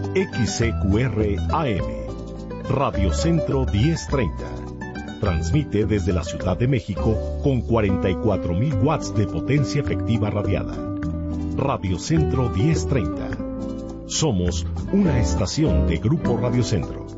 XCQR AM, Radio Centro 1030. Transmite desde la Ciudad de México con 44.000 watts de potencia efectiva radiada. Radio Centro 1030. Somos una estación de Grupo Radio Centro.